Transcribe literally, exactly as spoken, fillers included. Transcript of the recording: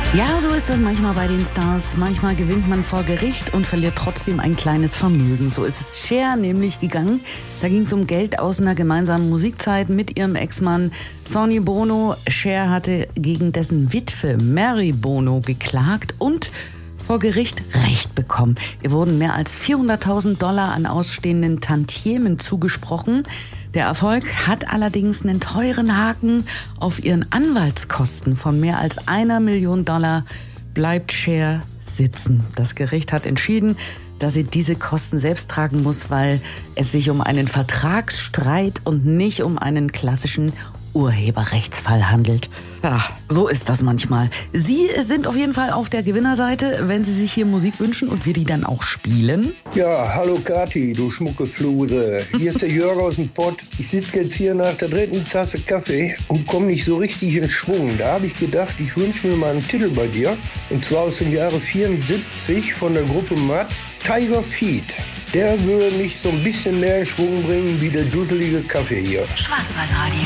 Ja, so ist das manchmal bei den Stars. Manchmal gewinnt man vor Gericht und verliert trotzdem ein kleines Vermögen. So ist es Cher nämlich gegangen. Da ging es um Geld aus einer gemeinsamen Musikzeit mit ihrem Ex-Mann Sonny Bono. Cher hatte gegen dessen Witwe Mary Bono geklagt und vor Gericht Recht bekommen. Ihr wurden mehr als vierhunderttausend Dollar an ausstehenden Tantiemen zugesprochen. Der Erfolg hat allerdings einen teuren Haken. Auf ihren Anwaltskosten von mehr als einer Million Dollar bleibt Cher sitzen. Das Gericht hat entschieden, dass sie diese Kosten selbst tragen muss, weil es sich um einen Vertragsstreit und nicht um einen klassischen Urheberrechtsfall handelt. Ja, so ist das manchmal. Sie sind auf jeden Fall auf der Gewinnerseite, wenn Sie sich hier Musik wünschen und wir die dann auch spielen. Ja, hallo Kathi, du schmucke Fluse. Hier ist der Jörg aus dem Pott. Ich sitze jetzt hier nach der dritten Tasse Kaffee und komme nicht so richtig in Schwung. Da habe ich gedacht, ich wünsche mir mal einen Titel bei dir. Und zwar aus dem Jahre vierundsiebzig von der Gruppe Matt, Tiger Feet. Der würde mich so ein bisschen mehr in Schwung bringen wie der dusselige Kaffee hier. Schwarzwaldradio.